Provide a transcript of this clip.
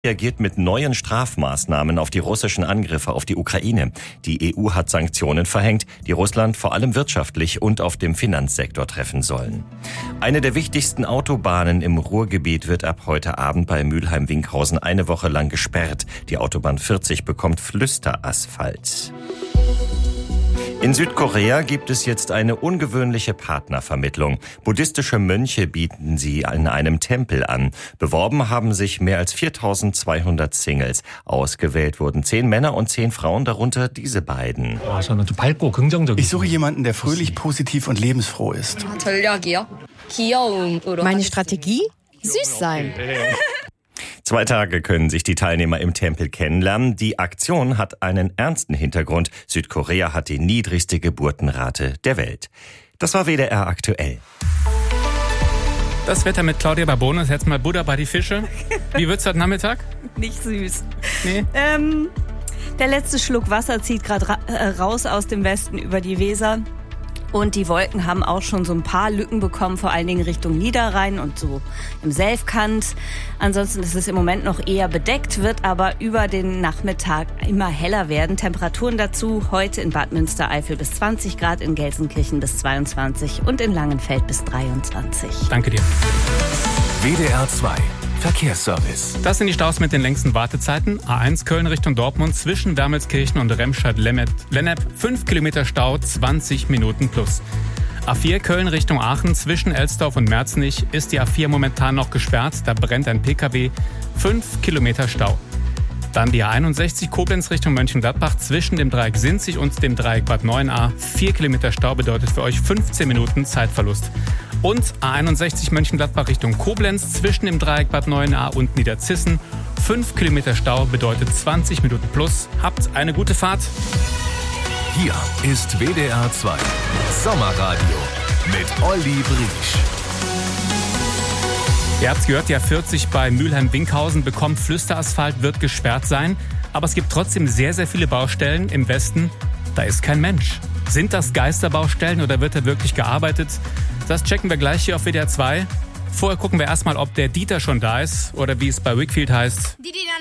Reagiert mit neuen Strafmaßnahmen auf die russischen Angriffe auf die Ukraine. Die EU hat Sanktionen verhängt, die Russland vor allem wirtschaftlich und auf dem Finanzsektor treffen sollen. Eine der wichtigsten Autobahnen im Ruhrgebiet wird ab heute Abend bei Mülheim-Winkhausen eine Woche lang gesperrt. Die Autobahn 40 bekommt Flüsterasphalt. In Südkorea gibt es jetzt eine ungewöhnliche Partnervermittlung. Buddhistische Mönche bieten sie in einem Tempel an. Beworben haben sich mehr als 4.200 Singles. Ausgewählt wurden 10 Männer und 10 Frauen, darunter diese beiden. Ich suche jemanden, der fröhlich, positiv und lebensfroh ist. Meine Strategie? Süß sein. 2 Tage können sich die Teilnehmer im Tempel kennenlernen. Die Aktion hat einen ernsten Hintergrund. Südkorea hat die niedrigste Geburtenrate der Welt. Das war WDR aktuell. Das Wetter mit Claudia Babone ist jetzt mal Buddha bei die Fische. Wie wird's heute Nachmittag? Nicht süß. Nee. Der letzte Schluck Wasser zieht gerade raus aus dem Westen über die Weser. Und die Wolken haben auch schon so ein paar Lücken bekommen, vor allen Dingen Richtung Niederrhein und so im Selfkant. Ansonsten ist es im Moment noch eher bedeckt, wird aber über den Nachmittag immer heller werden. Temperaturen dazu heute in Bad Münstereifel bis 20 Grad, in Gelsenkirchen bis 22 und in Langenfeld bis 23. Danke dir. WDR 2 Verkehrsservice. Das sind die Staus mit den längsten Wartezeiten. A1 Köln Richtung Dortmund zwischen Wermelskirchen und Remscheid-Lennep 5 Kilometer Stau, 20 Minuten plus. A4 Köln Richtung Aachen zwischen Elsdorf und Merzenich ist die A4 momentan noch gesperrt. Da brennt ein PKW, 5 Kilometer Stau. Dann die A61 Koblenz Richtung Mönchengladbach zwischen dem Dreieck Sinzig und dem Dreieck Bad Neuenahr. 4 Kilometer Stau bedeutet für euch 15 Minuten Zeitverlust. Und A61 Mönchengladbach Richtung Koblenz zwischen dem Dreieck Bad Neuenahr und Niederzissen. 5 Kilometer Stau bedeutet 20 Minuten plus. Habt eine gute Fahrt. Hier ist WDR 2 Sommerradio mit Olli Briesch. Ihr habt's gehört, die A40 bei Mülheim-Winkhausen bekommt Flüsterasphalt, wird gesperrt sein. Aber es gibt trotzdem sehr, sehr viele Baustellen im Westen. Da ist kein Mensch. Sind das Geisterbaustellen oder wird da wirklich gearbeitet? Das checken wir gleich hier auf WDR 2. Vorher gucken wir erstmal, ob der Dieter schon da ist oder wie es bei Wickfield heißt.